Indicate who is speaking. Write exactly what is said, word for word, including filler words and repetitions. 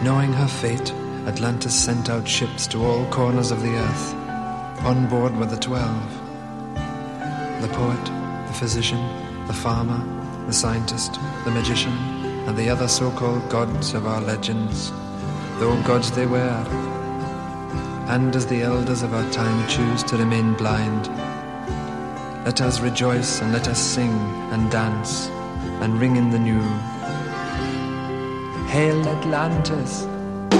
Speaker 1: Knowing her fate, Atlantis sent out ships to all corners of the earth. On board were the twelve. The poet, the physician, the farmer, the scientist, the magician, and the other so-called gods of our legends, though gods they were. And as the elders of our time choose to remain blind, let us rejoice and let us sing and dance and ring in the new. Hail Atlantis!